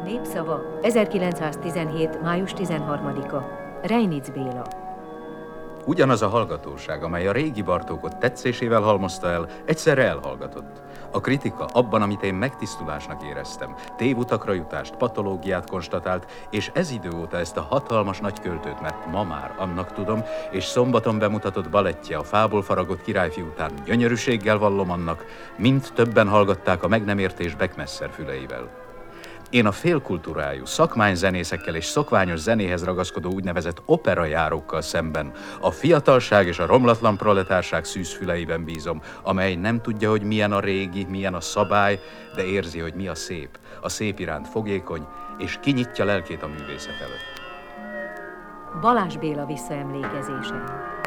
Népszava 1917. május 13-a. Reinic Béla. Ugyanaz a hallgatóság, amely a régi Bartókot tetszésével halmozta el, egyszerre elhallgatott. A kritika abban, amit én megtisztulásnak éreztem, tévutakra jutást, patológiát konstatált, és ez idő óta ezt a hatalmas nagy költőt, mert ma már annak tudom, és szombaton bemutatott balettje, a fából faragott királyfi után gyönyörűséggel vallom annak, mind többen hallgatták a meg nem értés Beckmesser füleivel. Én a félkultúrájú, szakmányzenészekkel és szokványos zenéhez ragaszkodó úgynevezett operajárókkal szemben a fiatalság és a romlatlan proletárság szűzfüleiben bízom, amely nem tudja, hogy milyen a régi, milyen a szabály, de érzi, hogy mi a szép. A szép iránt fogékony, és kinyitja lelkét a művészet előtt. Balázs Béla visszaemlékezése.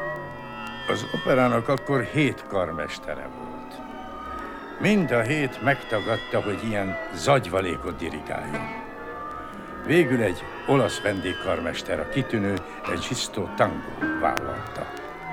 Az operának akkor 7 karmestere volt. Mind a 7 megtagadta, hogy ilyen zagyvalékot dirigáljon. Végül egy olasz vendégkarmester, a kitűnő Registo Tango vállalta.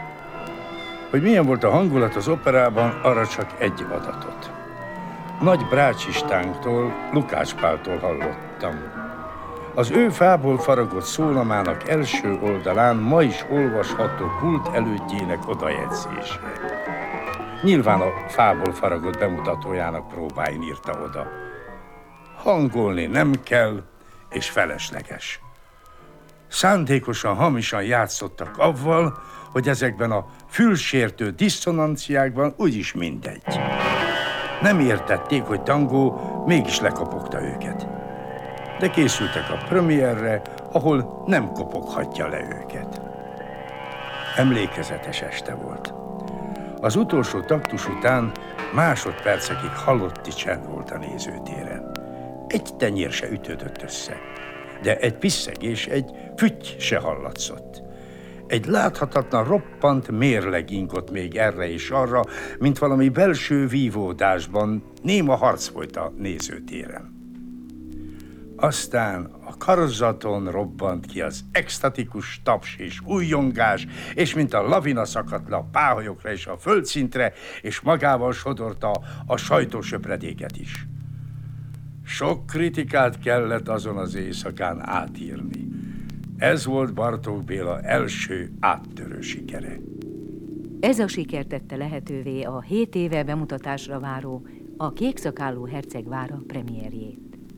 Hogy milyen volt a hangulat az operában, arra csak egy adatot. Nagy brácsistánktól, Lukács Páltól hallottam. Az ő fából faragott szólamának első oldalán ma is olvasható kult elődjének odajegyzése. Nyilván a fából faragott bemutatójának próbáin írta oda. Hangolni nem kell, és felesleges. Szándékosan hamisan játszottak avval, hogy ezekben a fülsértő diszonanciákban úgyis mindegy. Nem értették, hogy Tango mégis lekopogta őket. De készültek a premierre, ahol nem kopoghatja le őket. Emlékezetes este volt. Az utolsó taktus után másodpercekig halotti csend volt a nézőtéren. Egy tenyér se ütődött össze, de egy piszegés, egy fütty se hallatszott. Egy láthatatlan roppant mérleg ingott még erre és arra, mint valami belső vívódásban, néma harc folyt a nézőtéren. Aztán a karzaton robbant ki az extatikus taps és újjongás, és mint a lavina szakadt le a páholyokra és a földszintre, és magával sodorta a sajtósöpredéket is. Sok kritikát kellett azon az éjszakán átírni. Ez volt Bartók Béla első áttörő sikere. Ez a siker tette lehetővé a 7 éve bemutatásra váró A kékszakálú herceg vára premierjét.